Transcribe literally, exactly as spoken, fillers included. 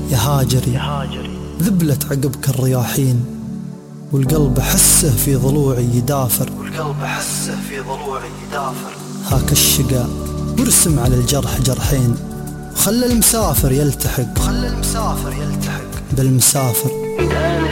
يا هاجري ذبلت عقبك الرياحين، والقلب حسه في ضلوعي يدافر، والقلب حسه في ضلوعي يدافر. هاك الشقا وارسم على الجرح جرحين، وخلى المسافر يلتحق، وخلى المسافر يلتحق بالمسافر.